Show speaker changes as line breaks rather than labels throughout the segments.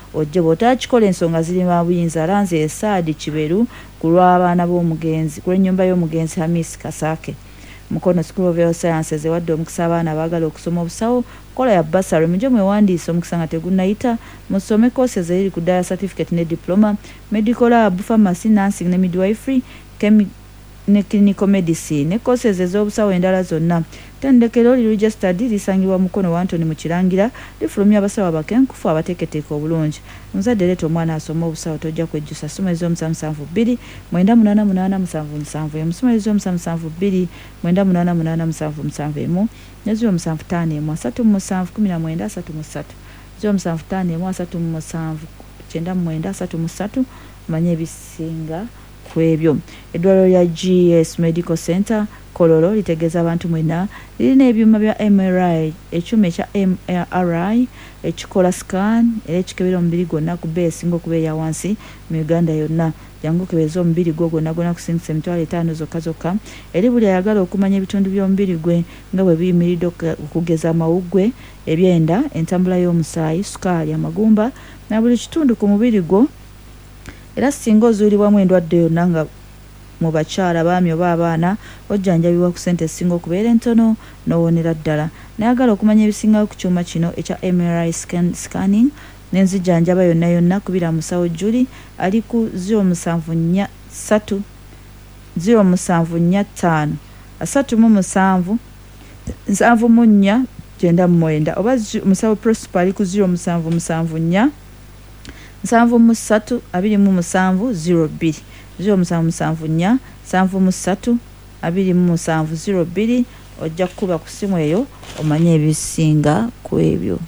ojje bw'otakikola ensonga zirima buyinza. Alanze Esaadi Kiberu ku lw'abaana b'omugenzi ku lw'ennyumba y'omugenzi Hamis Kasake. Mukono School of Health Sciences ewadde omukisa abaana abaagala okusoma obusawo kola ya basari mujje mwewandiisa omukisa nga tegunnayita musome courses eziri ku ddala certificate ne diploma, medical lab, pharmacy, nursing ne midwifery, ne clinical medicine ne courses ez'obusawo endala zonna. Tendekero li registered lisangibwa Mukono wa Anthony mu Kirangira lifulumya abasawo abakenkufu abateeketeeka obulungi. Omuzadde leeta omwana asoma obusawo tojja kwejjusa. Ssomero z'omusanvu 2 988777 emu. Ssomero z'omusanvu 2 988777 ne 0751371933 0751379933 manye ebisinga ku ebyo. Eddwaliro lya GS Medical Center Kololo litegeeza abantu mwena lirina ebyuma bya MRI, ekyuma ekya MRI ekikola scan era ekikebera omubiri gwonna ku bbeeyi esinga okuba eya wansi mu Uganda yonna. Jangu okebeza omubiri gwo gwonna kusingisa $5 zokka eri buli ayagala okumanya ebitundu by'omubiri gwe nga bwe biyimiridde okugeza amawuggwe, ebyenda, entambula y'omusaayi, sukaali, amagumba na buli kitundu ku mubiri gwo. Era singa ozuulibwamu endwadde yonna nga mu bakyala baami oba abaana ojjanjabibwa ku ssente esinga okubeera entono n'owonera ddala. Nayagala okumanya ebisingawo ku kyuma kino ekya MRI scanning n'enzijjanjaba yonna kubira musawo Julie ali ku 0743 0745 37 74 94 oba musawo Prosper ali ku 0774 73 27 0774 73 27 ojja kukuba ku simu eyo omanye ebisinga ku ebyo.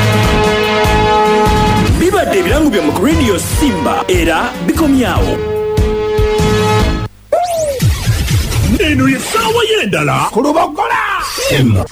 Bibadde ebirango bya mu Radio Simba era bikomyawo. Neno ye sawa yendala kulubagola.